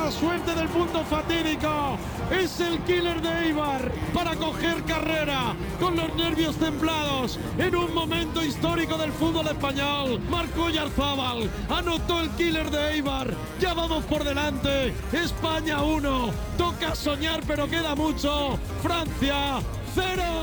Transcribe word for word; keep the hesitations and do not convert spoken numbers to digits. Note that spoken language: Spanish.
la suerte del punto fatídico. Es el killer de Eibar para coger carrera con los nervios templados en un momento histórico del fútbol español. Marcó Oyarzábal, anotó el killer de Eibar. Ya vamos por delante. España uno. Toca soñar, pero queda mucho. Francia cero.